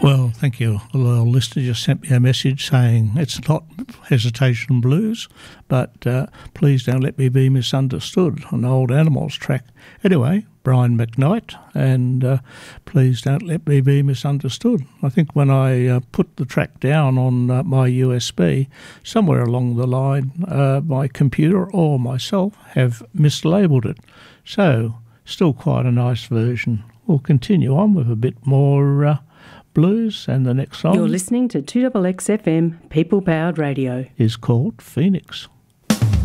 Well, thank you. A loyal listener just sent me a message saying it's not Hesitation Blues, but please don't let me be misunderstood, an old Animals track. Anyway, Brian McKnight, and please don't let me be misunderstood. I think when I put the track down on my USB, somewhere along the line, my computer or myself have mislabelled it. So, still quite a nice version. We'll continue on with a bit more blues, and the next song You're listening to 2XX FM People Powered Radio is called Phoenix.